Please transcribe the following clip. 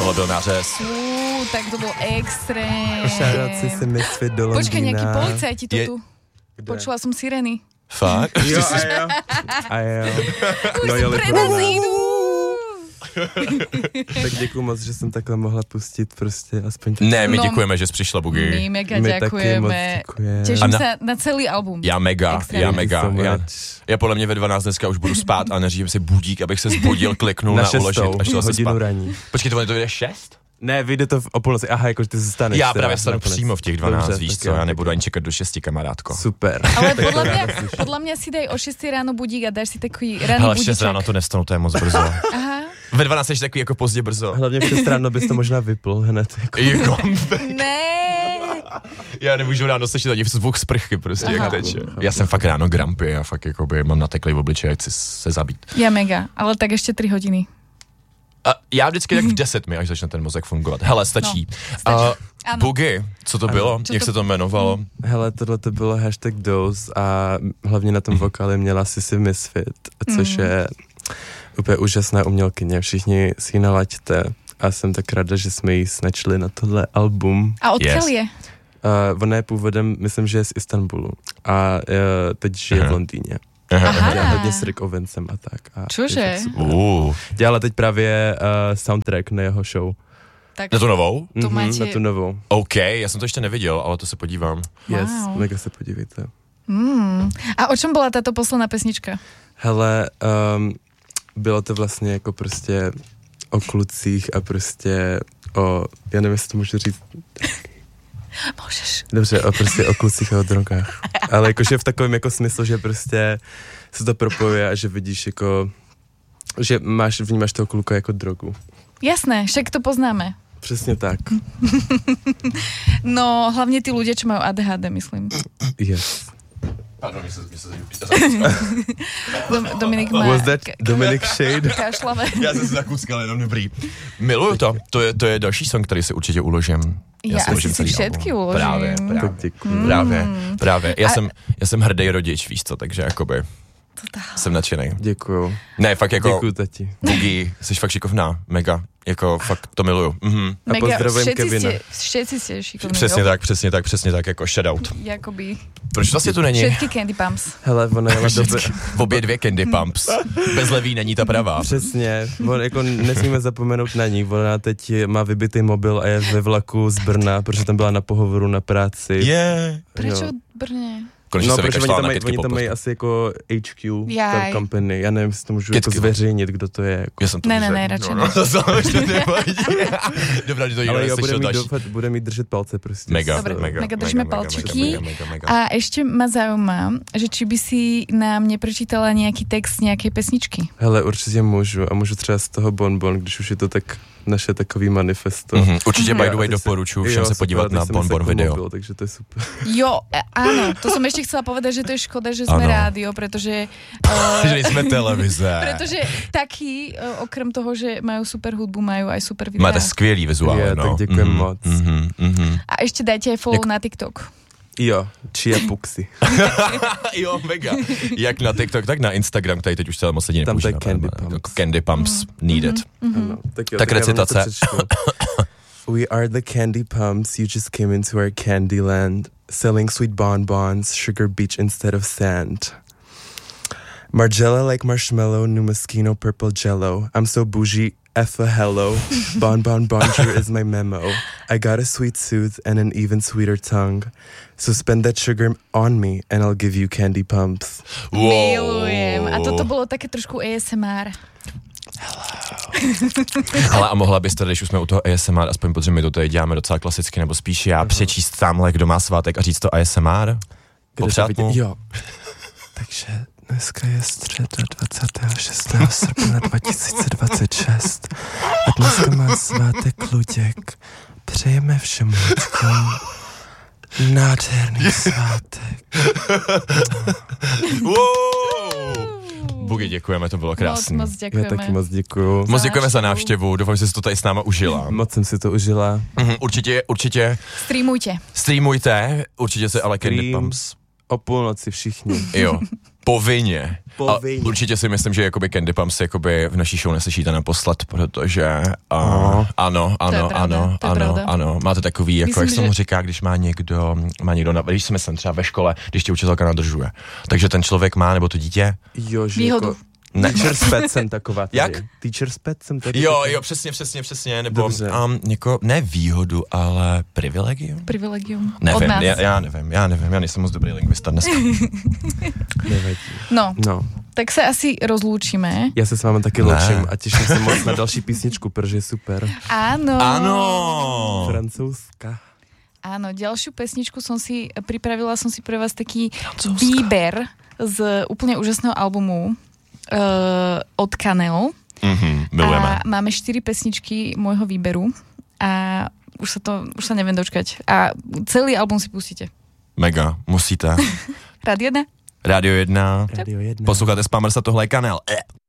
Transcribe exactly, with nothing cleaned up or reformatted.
tohle byl nářez. Uuu, tak to byl extrém. Šáráci se Misfit do Londýna. Počkej, nejakí policajti tu Je... tu. Počula som sirény. Fakt? Jo, a jo. A jo. Už No, si jeli pre po nás nás. idú. Tak děkuju moc, že jsem takhle mohla pustit prostě aspoň tak. Ne, my No, děkujeme, že jsi přišla, Bugy. My mega My taky moc ďakujeme. děkujeme. Teším na- sa na celý album. Já mega, Extrém. já mega. So Já, much. já podle mě ve dvanáct dneska už budu spát a neřídím si budík, abych se zbudil, kliknul Na na, uložit šestou a šel se hodinu spát. raní. Počkej, to, to je šest? Ne, vyjde to v o půlnoci. Aha, jakože ty zůstaneš. Já teda právě stanu nakonec. přímo v těch dvanáct, Dobře, víš tak co, jo, já tak nebudu jo. ani čekat do šesti, kamarádko. Super. Ale podľa mňa, podľa mňa si daj o šiestej ráno budík a dáš si takový raný Hele, v budíček. šest ráno to nevstanu, to je moc brzo. Aha. Ve dvanáct jsi takový jako pozdě brzo. Hlavně v šest ráno bys to možná vypl hned. Jako. Jako, Ne. já nemůžu ráno slyšet ani zvuk sprchy, prostě, jak Aha. teče. Já jsem fakt ráno grumpy, já fakt jakoby mám nateklý v obličeji, chci se zabít. Ja mega, ale tak ešte tri hodiny. A já vždycky tak v deset mi, až začne ten mozek fungovat. Hele, stačí. stačí. Uh, Ano. Bugy, co to bylo? Co Jak to- se to jmenovalo? Hele, tohle to bylo hashtag Dose a hlavně na tom vokále měla Sissy Misfit, což Mm. je úplně úžasná umělkyně. Všichni si ji nalaďte a jsem tak ráda, že jsme ji snačili na tohle album. A odkiaľ Yes. je? Uh, ona je původem, myslím, že je z Istanbulu a uh, teď žije Aha. v Londýně. Aha. Dělá hodně s Rick Owencem a tak. A Čože? je fakt super. Uh, Dělala teď právě uh, soundtrack na jeho show. Tak na tu novou? To Mhm, máte- na tu novou. OK, já jsem to ještě neviděl, ale to se podívám. Yes, Wow. mega se podívejte. Mm. A o čom bola táto posledná pesnička? Hele, um, bylo to vlastně jako prostě o klucích a prostě o, já nevím, jestli to můžu říct, Môžeš. dobře, o prostě o klucích a o drogách. Ale jakože v takovém jako smyslu, že prostě se to propojuje a že vidíš jako, že máš, vnímáš toho kluka jako drogu. Jasné, však to poznáme. Přesně tak. No, hlavne tí ľudia, čo majú á dé há dé, myslím. Yes. Pardon, mě se, mě se Dom, Dominik má... Was that ka- Dominic Shade? Kašlave. Já jsem se zakuckal, jenom dobrý. Miluju to, to je, to je další song, který si určitě uložím. Já si asi uložím si celý všetky album. uložím. Právě, Tak právě. děkuju. Právě, právě. Já, A- jsem, já jsem hrdý rodič, víš co, takže jakoby Totál. jsem nadšenej. Děkuju. Ne, fakt jako Děkuju, tati. Bugy, jsi fakt šikovná, mega, jako fakt to miluju. Mhm. A pozdravujem všetci Kevina. ste, všetci ste šikovní. Přesně jo? tak, přesně tak, přesně tak, jako shoutout. Jakoby. Proč vlastně tu není? Všetky Candy Pumps. Hele, ona jela do... Vždycky. Obě dvě Candy Pumps. Bez leví není ta pravá. Přesně, on, jako nesmíme zapomenout na ní. Ona teď má vybitý mobil a je ve vlaku z Brna, protože tam byla na pohovoru na práci. Je. Yeah. Prečo Jo. v Brně? Konečně No, se protože oni vykašlala tam, na mají, kytky oni tam mají po asi jako H Q, Jaj. ta company. Já nevím, jestli to můžu Kytky. jako zveřejnit, kdo to je. Jako. Já jsem to Ne, ne, už ne, řekl. radši no, ne. no, to samozřejmě nevadí. Dobrá, že to nikdo Ale jo, bude neslyšel mít, další. doufat, bude mít držet palce prostě. Mega, Dobre, mega, mega držíme mega, palčiky. mega, mega, mega. A ešte ma zaujíma, že či by si nám neprečítala nejaký text nejakej pesničky. Hele, určitě můžu a můžu třeba z toho Bonbon, když už je to tak naše takový manifesto. Mhm, určitě by the way A teď doporučuji jo, všem se super, podívat teď na jsem Bon Bon sekl video. Mobil, takže to je super. Jo, e, áno, to som ešte chcela povedať, že to je škoda, že sme Áno. rádio, pretože... Uh, Že nejsme televize. pretože taký, uh, okrem toho, že majú super hudbu, majú aj super videá. Máte skvělý vizuál, Je, no. tak děkujem Mhm, moc. mhm, mhm. A ešte dajte aj follow Jak- na TikTok. Jo, Chia Puxy. Jo, mega. Jak na TikTok, tak na Instagram, který teď už celé moc lidí Tam to je nepoužívá. Candy Jako Pumps. Candy Pumps needed. Ano, tak jo, Tak já vám to recitace. přečtu. We are the Candy Pumps, you just came into our candy land, selling sweet bonbons, sugar beach instead of sand. Margiela like marshmallow, new Moschino purple jello. I'm so bougie, F a hello. Bon bon bonjour is my memo. I got a sweet tooth and an even sweeter tongue. So spend that sugar on me and I'll give you candy pumps. Wow. Milujem. A toto bolo také trošku á es em er. Ale a mohla byste, když už jsme u toho á es em er, aspoň protože my to tady děláme docela klasicky, nebo spíš já, přečíst tamhle, kdo má svátek a říct to á es em er? Popřát Kde to mu? vidět? Jo. Takže dneska je středa dvacátého šestého srpna dva tisíce dvacet šest a dneska má svátek Luděk. Přejeme všem Luďkům nádherný svátek. Wow. Bugy, děkujeme, to bylo krásný. Moc, moc Já ďakujeme. taky moc děkuju. Moc děkujeme za návštěvu. návštěvu, doufám, že jsi to tady s náma užila. Moc jsem si to užila. Mhm, určitě, určitě Streamujte. streamujte, určitě se ale Candy Stream. Pumps O půlnoci všichni. Jo, povinně. Povinně. A určitě si myslím, že jakoby Candy Pumps jakoby v naší show neslyšíte naposled, protože uh, Oh. ano, To je ano, pravda, ano, to je ano, pravda. ano. Máte takový, jako Myslím, jak se mu že- říká, když má někdo, má někdo, na, když si myslím třeba ve škole, když tě učitelka nadržuje. Takže ten člověk má, nebo to dítě? Jo, že Výhodu. jako... Ne. Teacher's pet jsem taková tady. Jak? Teacher's pet jsem tady. Jo, taková. jo, přesně, přesně, přesně, nebo Dobře. um, jako, ne výhodu, ale privilegium? Privilegium. Od Nevím, nás. já, já nevím, já nevím, já nejsem moc dobrý lingvista dneska. Nevadí. No, No, tak se asi rozlúčime. já se s vámi taky Ne. loučím a těším se moc na další písničku, protože je super. Áno. Ano. Francouzská. Áno, ďalšiu pesničku som si pripravila, som si pre vás taký Francúzska. výber z úplne úžasného albumu uh, od Kanel. Mhm, milujeme. A máme štyri pesničky môjho výberu a už sa to, už sa neviem dočkať. A celý album si pustíte. Mega, musíte. Rád jedna? Rádio jedna. Radio jedna. Posloucháte Spammers a tohle je Kanel. Eh.